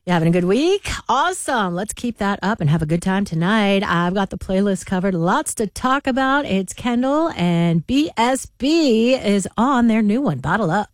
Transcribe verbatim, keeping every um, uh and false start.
You having a good week? Awesome. Let's keep that up and have a good time tonight. I've got the playlist covered. Lots to talk about. It's Kendall and B S B is on their new one, Bottle Up.